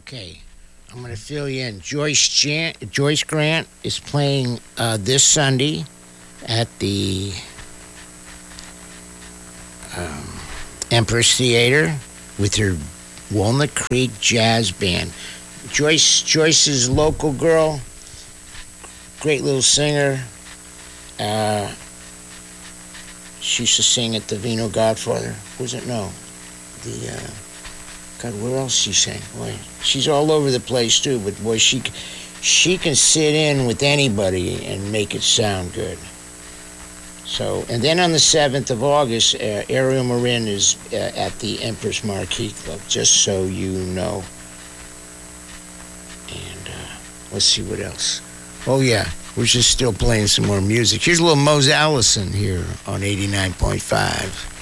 Okay, I'm going to fill you in. Joyce Grant is playing this Sunday at the Empress Theater with her Walnut Creek Jazz Band. Joyce's local girl, great little singer. She used to sing at the Vino Godfather. Was it? No. God, where else she sang? Boy, she's all over the place too. But boy, she can sit in with anybody and make it sound good. So, and then on the 7th of August, Ariel Marin is at the Empress Marquee Club. Just so you know. And let's see what else. Oh yeah, we're just still playing some more music. Here's a little Mose Allison here on 89.5.